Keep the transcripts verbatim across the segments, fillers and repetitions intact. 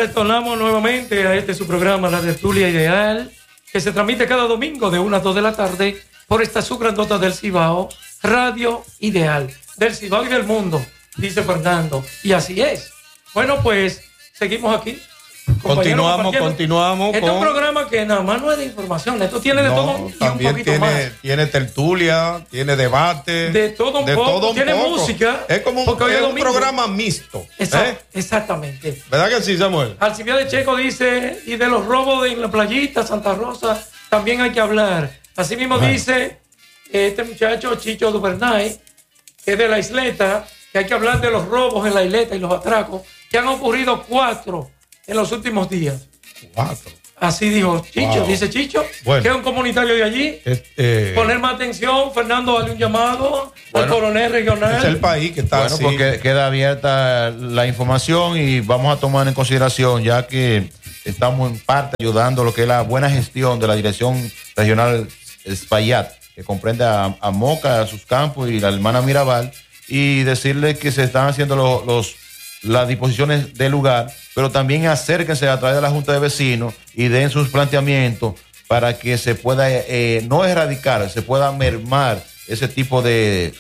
retornamos nuevamente a este su programa, La Tertulia Ideal, que se transmite cada domingo de una a dos de la tarde por esta su grandota del Cibao, Radio Ideal, del Cibao y del mundo, dice Fernando. Y así es. Bueno, pues seguimos aquí. Continuamos, continuamos. Este es un programa que nada más no es de información, esto tiene de no, todo y también un poquito tiene, más. Tiene tertulia, tiene debate. De todo un de poco, todo un tiene poco. música. Es como un, es un programa mixto. Exact, ¿eh? Exactamente. ¿Verdad que sí, Samuel? Alcibiades Checo dice, y de los robos en la playita Santa Rosa también hay que hablar. Así mismo bueno. dice este muchacho Chicho Duvernay, que es de la isleta, que hay que hablar de los robos en la isleta y los atracos, que han ocurrido cuatro en los últimos días. Cuatro. Así dijo Chicho, wow. dice Chicho, bueno. que es un comunitario de allí. Este... Poner más atención, Fernando, dale un llamado bueno, al coronel regional. Es el país que está bueno, así. Porque queda abierta la información y vamos a tomar en consideración, ya que estamos en parte ayudando lo que es la buena gestión de la Dirección Regional Espaillat, que comprende a, a Moca, a sus campos y la hermana Mirabal, y decirle que se están haciendo los, los las disposiciones del lugar, pero también acérquense a través de la Junta de Vecinos y den sus planteamientos para que se pueda, eh, no erradicar, se pueda mermar ese tipo de,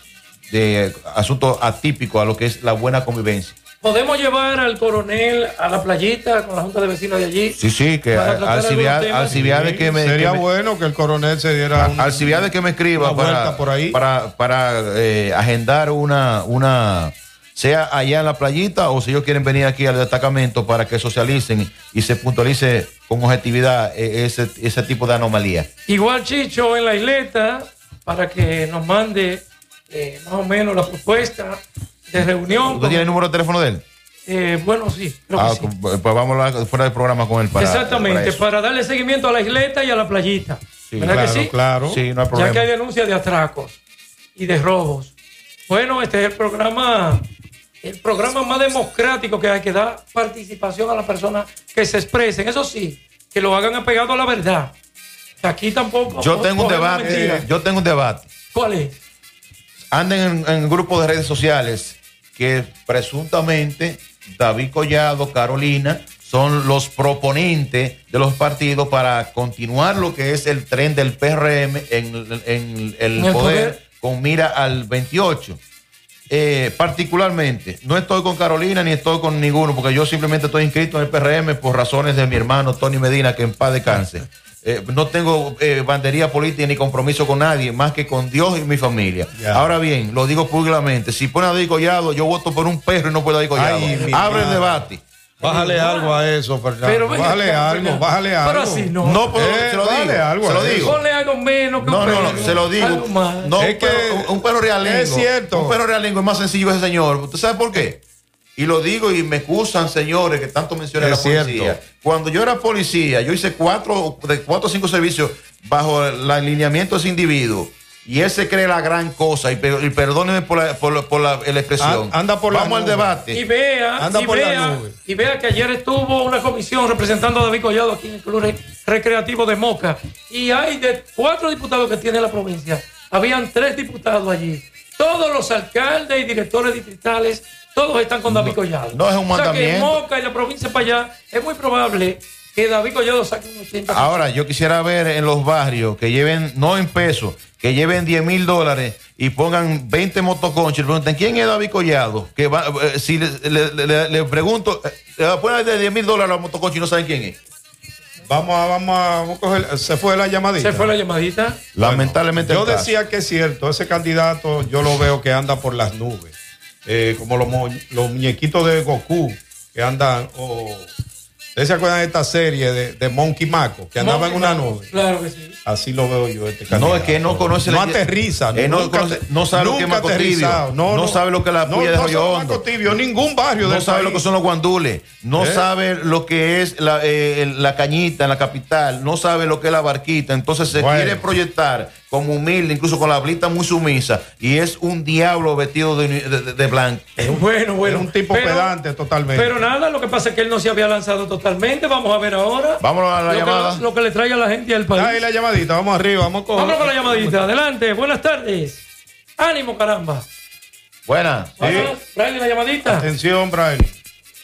de asuntos atípicos a lo que es la buena convivencia. ¿Podemos llevar al coronel a la playita con la Junta de Vecinos de allí? Sí, sí, que Alcibiades que me... Sería que me, bueno que el coronel se diera... Un, Alcibiades que me escriba para, por ahí. para, para eh, agendar una... una sea allá en la playita o si ellos quieren venir aquí al destacamento para que socialicen y se puntualice con objetividad ese, ese tipo de anomalía. Igual Chicho en la isleta para que nos mande eh, más o menos la propuesta de reunión. ¿Usted tiene el número de teléfono de él? Eh, bueno, sí. Creo ah, que sí. Pues vamos a hablar fuera del programa con él. Para, Exactamente, para, para darle seguimiento a la isleta y a la playita. Sí, ¿verdad claro, que sí? Claro, sí, no hay problema. Ya que hay denuncias de atracos y de robos. Bueno, este es el programa... El programa más democrático que hay, que dar participación a las personas que se expresen. Eso sí, que lo hagan apegado a la verdad. Aquí tampoco. Yo tengo un debate. Eh, yo tengo un debate. ¿Cuál es? Anden en, en grupos de redes sociales que presuntamente David Collado, Carolina, son los proponentes de los partidos para continuar lo que es el tren del P R M en, en, en el, ¿En el poder, poder con mira al veintiocho. Eh, particularmente, no estoy con Carolina ni estoy con ninguno, porque yo simplemente estoy inscrito en el P R M por razones de mi hermano Tony Medina, que en paz descanse. Eh, no tengo eh, bandería política ni compromiso con nadie, más que con Dios y mi familia. Yeah. Ahora bien, lo digo públicamente, si pone a David Collado, yo voto por un perro y no por David Collado. Ay, abre el debate. Bájale algo a eso, Fernando. Pero bájale venga, algo, venga. bájale algo. Pero así no. No, pero eh, se lo digo. Algo se lo digo. Ponle algo menos que no, un perro. No, no, se lo digo. No, es que un, un perro realengo. Es cierto. Un perro realengo es más sencillo ese señor. ¿Usted sabe por qué? Y lo digo y me excusan, señores, que tanto mencionan la policía. Cierto. Cuando yo era policía, yo hice cuatro, de cuatro o cinco servicios bajo el alineamiento de ese individuo. Y él se cree la gran cosa, y, y perdónenme por la, por, por la, la expresión. Anda por Vamos la al debate. Y vea, Anda y, por vea la nube. y vea que ayer estuvo una comisión representando a David Collado aquí en el Club Recreativo de Moca. Y hay de cuatro diputados que tiene la provincia, habían tres diputados allí. Todos los alcaldes y directores distritales, todos están con David no, Collado. No es un mandamiento. O sea que en Moca y la provincia para allá es muy probable que David Collado saque un ochenta por ciento. Ahora, yo quisiera ver en los barrios que lleven, no en pesos, que lleven diez mil dólares y pongan veinte motoconchos y pregunten quién es David Collado. Que va, eh, si le, le, le, le pregunto, le va a poner de diez mil dólares a los motoconchos y no saben quién es. Vamos a, vamos a, vamos a coger, se fue la llamadita. Se fue la llamadita. Lamentablemente. Bueno, yo decía que es cierto, ese candidato yo lo veo que anda por las nubes. Eh, como los, los muñequitos de Goku que andan. Oh, ¿ustedes se acuerdan de esta serie de, de Monkey Mako que andaba Monkey en una Mako. nube? Claro que sí. Así lo veo yo este candidato. No, es que no conoce. No aterriza. Eh, no, conoce, no sabe lo que es Maco Tibio. No, no sabe lo que es la puya no, de Río Hondo. Maco Tibio, ningún barrio no del sabe país. lo que son los guandules. No ¿Eh? sabe lo que es la, eh, la cañita en la capital. No sabe lo que es la barquita. Entonces se bueno. quiere proyectar como humilde, incluso con la blita muy sumisa. Y es un diablo vestido de, de, de, de blanco. Bueno, bueno. Es un tipo pero, pedante totalmente. Pero nada, lo que pasa es que él no se había lanzado totalmente. Vamos a ver ahora. Vámonos a la lo llamada. Que, lo que le traiga a la gente al país. Ahí la llamadita, vamos arriba, vamos con. Vamos con la llamadita. Adelante, buenas tardes. Ánimo, caramba. Buenas. Sí. Braille, la llamadita. Atención, Braille.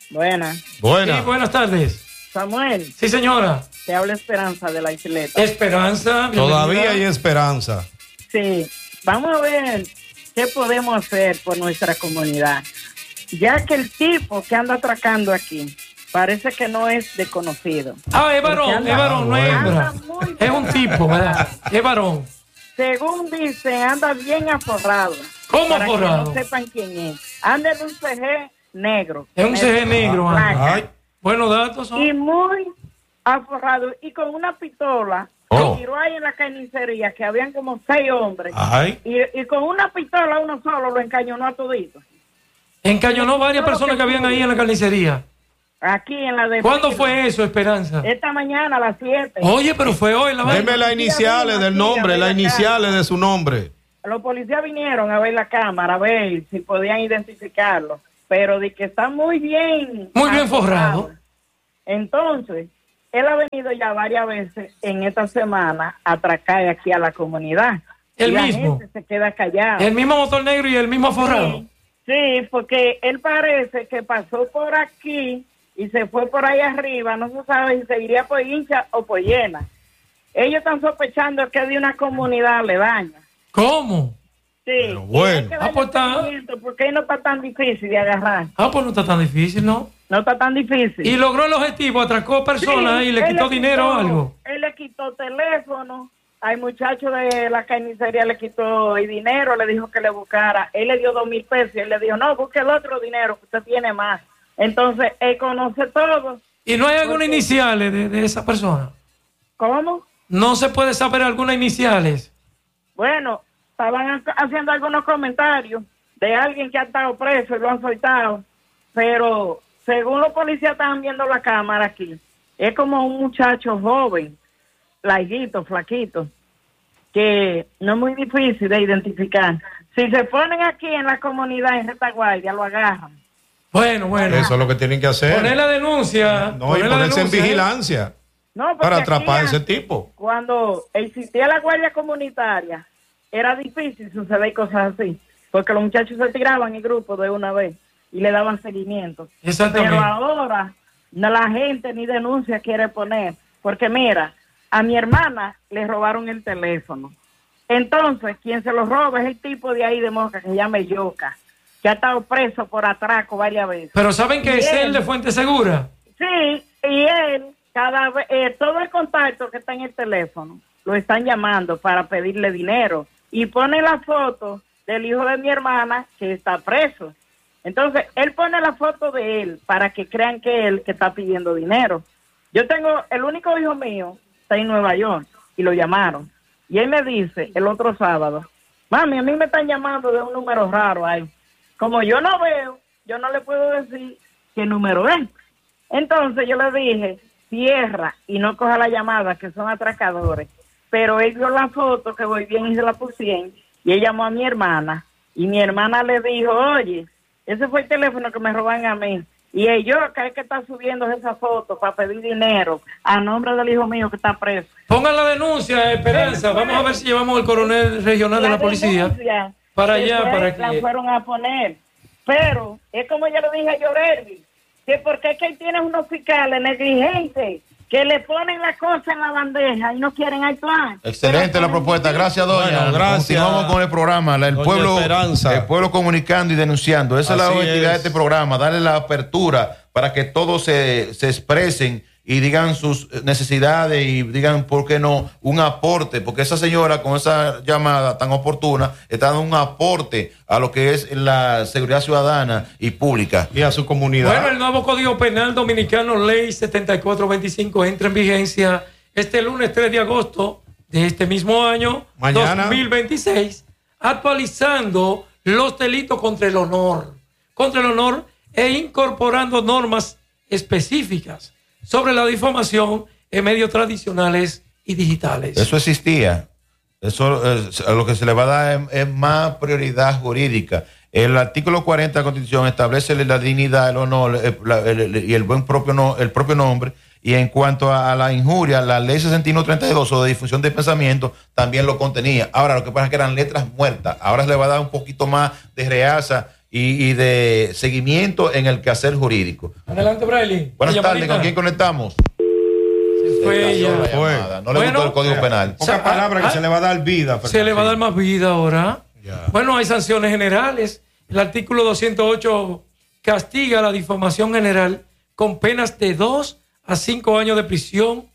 Buenas. Buenas. Sí, buenas tardes. Samuel. Sí, señora. Te habla Esperanza de la Isleta. Esperanza. Bienvenida. Todavía hay esperanza. Sí. Vamos a ver qué podemos hacer por nuestra comunidad. Ya que el tipo que anda atracando aquí parece que no es desconocido. Ah, es varón, es varón, no es hembra. Es un tipo, ¿verdad? Es varón. Según dicen, anda bien aforrado. ¿Cómo para aforrado? Que no sepan quién es. Anda en un C G negro. Es un C G negro. Blanca. Ay. Buenos datos son. Y muy aforrado. Y con una pistola. Oh. Se tiró ahí en la carnicería, que habían como seis hombres. Ay. Y, y con una pistola uno solo lo encañonó a todito. Encañonó varias personas que habían ahí en la carnicería. Aquí en la de... ¿Cuándo fue eso, Esperanza? Esta mañana a las siete. Oye, pero fue hoy la vaina. Deme las iniciales del nombre, las iniciales de su nombre. Los policías vinieron a ver la cámara, a ver si podían identificarlo. Pero de que está muy bien... Muy bien forrado. Entonces, él ha venido ya varias veces en esta semana a atracar aquí a la comunidad. El Y la mismo. gente se queda callada. El mismo motor negro y el mismo forrado. Sí, sí, porque él parece que pasó por aquí y se fue por ahí arriba, no se sabe si se iría por hincha o por llena. Ellos están sospechando que es de una comunidad aledaña. ¿Cómo? Sí, Pero bueno. y hay que darle Ah, pues está- seguimiento, porque ahí no está tan difícil de agarrar. Ah, pues no está tan difícil, ¿no? No está tan difícil. Y logró el objetivo, atracó personas Sí, y le él quitó dinero o algo. Él le quitó teléfono. Al muchacho de la carnicería le quitó el dinero, le dijo que le buscara. Él le dio dos mil pesos y él le dijo, no, busque el otro dinero, que usted tiene más. Entonces, él conoce todo. ¿Y no hay algunas Porque- iniciales de, de esa persona? ¿Cómo? No se puede saber algunas iniciales. Bueno, estaban ha- haciendo algunos comentarios de alguien que ha estado preso y lo han soltado, pero según los policías estaban viendo la cámara aquí, es como un muchacho joven, larguito, flaquito, que no es muy difícil de identificar. Si se ponen aquí en la comunidad, en retaguardia, lo agarran. Bueno, bueno. Eso es lo que tienen que hacer. Poner la denuncia. No, y poner la ponerse en denuncia, ¿eh? vigilancia No, porque para aquí atrapar a ese antes, tipo. Cuando existía la guardia comunitaria, era difícil suceder cosas así, porque los muchachos se tiraban en grupo de una vez y le daban seguimiento. Exactamente. Pero ahora no, la gente ni denuncia quiere poner, porque mira, a mi hermana le robaron el teléfono. Entonces, quien se lo roba es el tipo de ahí de Moca que se llama Yoka, que ha estado preso por atraco varias veces. Pero ¿saben que es Bien. él de Fuente Segura? Sí, y él, cada vez, eh, todo el contacto que está en el teléfono, lo están llamando para pedirle dinero. Y pone la foto del hijo de mi hermana que está preso. Entonces, él pone la foto de él para que crean que es él que está pidiendo dinero. Yo tengo, el único hijo mío está en Nueva York y lo llamaron. Y él me dice el otro sábado, mami, a mí me están llamando de un número raro ahí. Como yo no veo, yo no le puedo decir qué número es. Entonces yo le dije, cierra y no coja la llamada, que son atracadores. Pero él vio la foto, que voy bien y se la pusieron, y él llamó a mi hermana, y mi hermana le dijo, oye, ese fue el teléfono que me roban a mí. Y ellos, que es que está subiendo esa foto para pedir dinero a nombre del hijo mío que está preso. Pongan la denuncia, Esperanza. Vamos a ver si llevamos al coronel regional de la policía denuncia para allá, después para la que... fueron a poner. Pero es como yo le dije a Yorelvi, que porque es que él tiene unos fiscales negligentes que le ponen la cosa en la bandeja y no quieren actuar. Excelente la propuesta, gracias doña. Bueno, gracias. Continuamos con el programa, la- el Doña pueblo, Esperanza. el pueblo comunicando y denunciando. Esa es la Así objetividad de es. este programa, darle la apertura para que todos se, se expresen y digan sus necesidades y digan, ¿por qué no? Un aporte, porque esa señora con esa llamada tan oportuna está dando un aporte a lo que es la seguridad ciudadana y pública. Y a su comunidad. Bueno, el nuevo Código Penal Dominicano, Ley setenta y cuatro veinticinco, entra en vigencia este lunes tres de agosto de este mismo año, Mañana. dos mil veintiséis, actualizando los delitos contra el honor, contra el honor e incorporando normas específicas sobre la difamación en medios tradicionales y digitales. Eso existía. Eso eh, a lo que se le va a dar es, es más prioridad jurídica. El artículo cuarenta de la Constitución establece la dignidad, el honor el, la, el, el, y el buen propio no, el propio nombre. Y en cuanto a, a la injuria, la ley sesenta y uno treinta y dos o de difusión de pensamiento también lo contenía. Ahora, lo que pasa es que eran letras muertas. Ahora se le va a dar un poquito más de realza y, y de seguimiento en el quehacer jurídico. Adelante, Braille. Buenas tardes, ¿con quién conectamos? Fue ella. Fue. No le Bueno, gustó el Código Penal. Pocas palabras que ah, se le va a dar vida. Se le va a dar más vida ahora. Ya. Bueno, hay sanciones generales. El artículo doscientos ocho castiga la difamación general con penas de dos a cinco años de prisión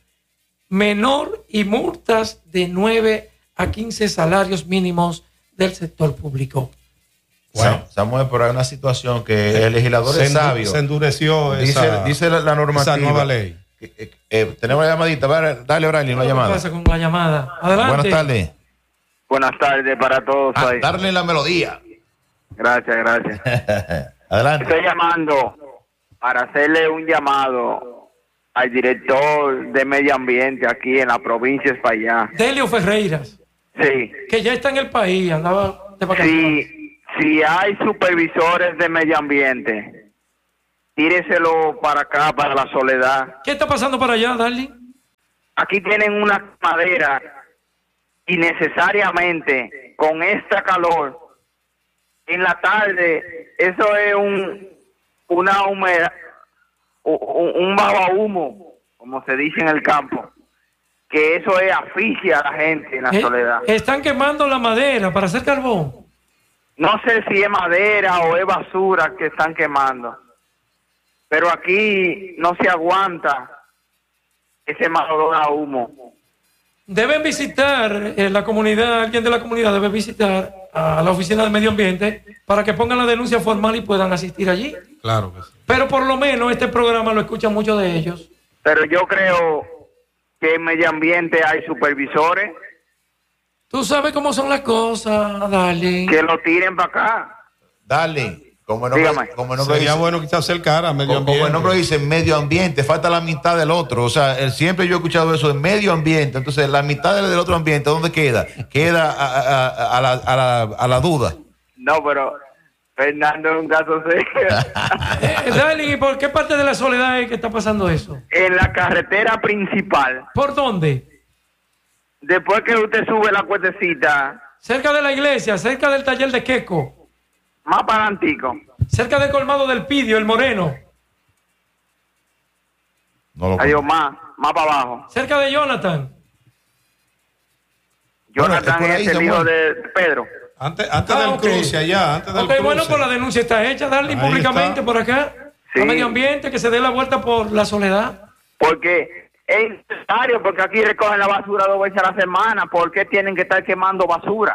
menor y multas de nueve a quince salarios mínimos del sector público. Bueno, Samuel, pero hay una situación que el legislador se es sabio. Se endureció dice, esa, dice la, la normativa. esa nueva ley. Eh, eh, eh, tenemos la llamadita. Dale, O'Reilly, una ¿Qué llamada. pasa con la llamada? Adelante. Buenas tardes. Buenas tardes para todos. Ah, ahí. darle la melodía. Gracias, gracias. Adelante. Estoy llamando para hacerle un llamado al director de medio ambiente aquí en la provincia de España. Delio Ferreiras, Sí, que ya está en el país, andaba de vacaciones. si, si hay supervisores de medio ambiente, tíreselo para acá, para la Soledad. ¿Qué está pasando para allá, Darling? Aquí tienen una madera y necesariamente con esta calor en la tarde, eso es un una humedad, un, un bajo humo, como se dice en el campo, que eso es asfixia a la gente en la Eh, Soledad. Están quemando la madera para hacer carbón. No sé si es madera o es basura que están quemando, pero aquí no se aguanta ese mal olor a humo. Deben visitar eh, la comunidad, alguien de la comunidad debe visitar a la oficina de medio ambiente para que pongan la denuncia formal y puedan asistir allí. Claro que sí. Pero por lo menos este programa lo escuchan muchos de ellos. Pero yo creo que en medio ambiente hay supervisores Tú sabes cómo son las cosas, Darling. que lo tiren para acá. Dale. Como el nombre, Dígame. como el nombre Sería dice, bueno que se acercara a medio como, ambiente. como el nombre dice, medio ambiente, falta la mitad del otro. O sea, el- siempre yo he escuchado eso de medio ambiente. Entonces, la mitad del, del otro ambiente, ¿dónde queda? Queda a, a- a- a la, a, la, a la duda. No, pero Fernando es un caso serio. Eh, Darling, ¿y por qué parte de la Soledad es que está pasando eso? En la carretera principal, ¿Por dónde? después que usted sube la cuestecita, Cerca de la iglesia, cerca del taller de Queco, más para Antico. cerca del colmado del Pidio, el Moreno, No lo Adiós, más, más para abajo. cerca de Jonathan. Bueno, Jonathan es por ahí, es el Samuel. hijo de Pedro. Antes, antes Ah, del ok. cruce allá, antes del Ok, cruce. bueno, pues la denuncia está hecha, Darling, Ahí públicamente está. por acá. Sí. A medio ambiente, que se dé la vuelta por la Soledad. Porque es necesario, porque aquí recogen la basura dos veces a la semana. ¿Por qué tienen que estar quemando basura?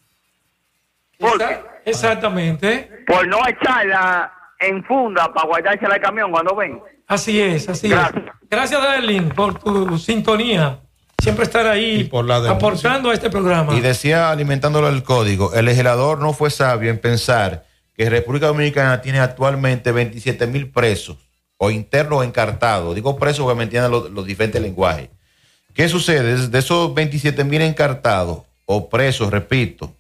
¿Por qué? Exa- Exactamente. Por no echarla en funda para guardársela al camión cuando ven. Así es, así Gracias. es. Gracias, Darling, por tu sintonía. Siempre estar ahí Y por la denuncia. aportando a este programa. Y decía, alimentándolo el código, el legislador no fue sabio en pensar que República Dominicana tiene actualmente veintisiete mil presos, o internos o encartados. Digo presos porque me entienden los, los diferentes lenguajes. ¿Qué sucede? De esos veintisiete mil encartados, o presos, repito,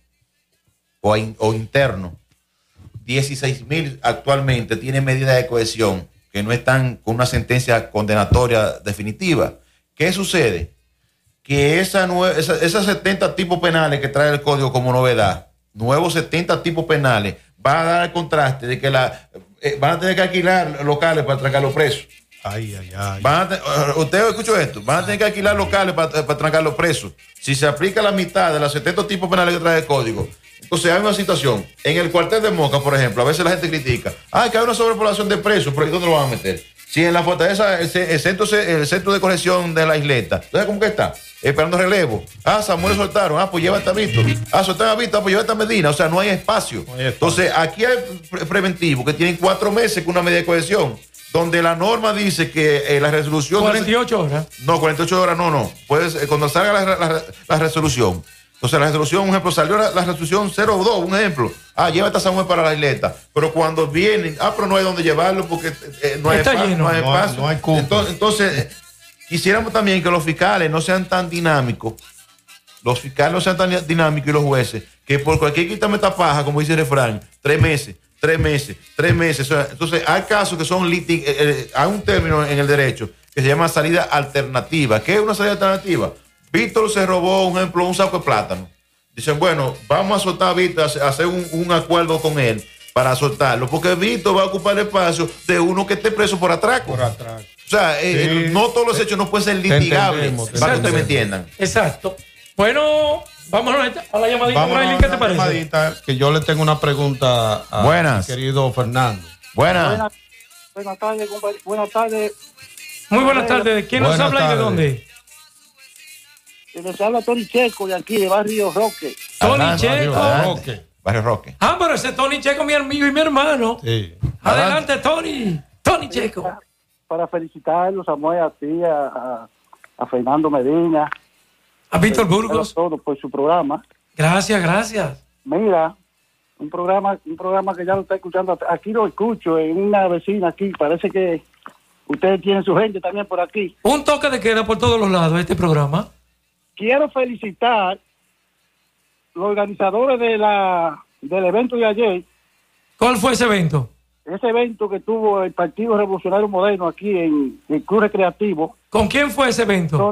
o, in- o internos, dieciséis mil actualmente tienen medidas de cohesión que no están con una sentencia condenatoria definitiva. ¿Qué sucede? Que esa nue- esa- esas setenta tipos penales que trae el código como novedad, nuevos setenta tipos penales, va a dar el contraste de que la, eh, van a tener que alquilar locales para trancar los presos. Ay, ay, ay. Van a te- uh, usted escuchó esto, van a tener que alquilar locales para, para trancar los presos. Si se aplica la mitad de los setenta tipos penales que trae el código, entonces hay una situación. En el cuartel de Moca, por ejemplo, a veces la gente critica, ah, que hay una sobrepoblación de presos, pero ¿y dónde lo van a meter? Si en la fortaleza, el, ce- el centro, ce- el centro de corrección de la isleta, ¿entonces cómo que está? Esperando relevo. Ah, Samuel soltaron, ah, pues llévate a Víctor. Ah, soltaron a Víctor, ah, pues llévate a Medina. O sea, no hay espacio. No hay espacio. Entonces, aquí hay pre- preventivos que tienen cuatro meses con una medida de cohesión, donde la norma dice que eh, la resolución... cuarenta y ocho horas. No, cuarenta y ocho horas no, no. Puedes, eh, cuando salga la, la- la resolución. Entonces, la resolución, un ejemplo, salió la, la resolución cero dos, un ejemplo. Ah, llévate a Samuel para la isleta. Pero cuando vienen, ah, pero no hay dónde llevarlo porque eh, no hay Está espa- lleno. no hay No hay- espacio. no hay cupo. Entonces, entonces, eh, quisiéramos también que los fiscales no sean tan dinámicos, los fiscales no sean tan dinámicos y los jueces, que por cualquier quítame esta paja, como dice el refrán, tres meses, tres meses, tres meses. O sea, entonces, hay casos que son litig eh, eh, hay un término en el derecho que se llama salida alternativa. ¿Qué es una salida alternativa? Víctor se robó, un ejemplo, un saco de plátano. Dicen, bueno, vamos a soltar a Víctor, a hacer un, un acuerdo con él, para soltarlo, porque Víctor va a ocupar el espacio de uno que esté preso por atraco. Por atraco. O sea, eh, Sí. no todos los hechos no pueden ser litigables, entendemos, te para que ustedes me entendemos. entiendan. Exacto. Bueno, vamos a la llamadita, Vamos Riley, a ¿qué una te parece? llamadita, que yo le tengo una pregunta a Buenas. mi querido Fernando. Buenas. Buenas, buenas tardes, compa- buenas tardes. Muy buenas tardes. ¿Quién nos Buenas habla y de tardes. dónde? Y les habla Tony Checo de aquí, de Barrio Roque. Tony Adelante, Checo. adelante. Roque. Barrio Roque. Ah, pero ese Tony Checo, mi amigo y mi hermano. Sí. Adelante, Tony. Tony Checo. Para felicitarlos, Samuel, a ti, a, a, a Fernando Medina. A Víctor A Burgos. todos por su programa. Gracias, gracias. Mira, un programa un programa que ya lo está escuchando. Aquí lo escucho en una vecina aquí. Parece que ustedes tienen su gente también por aquí. Un toque de queda por todos los lados este programa. Quiero felicitar los organizadores de la del evento de ayer. ¿Cuál fue ese evento? Ese evento que tuvo el Partido Revolucionario Moderno aquí en el Club Recreativo. ¿Con quién fue ese evento?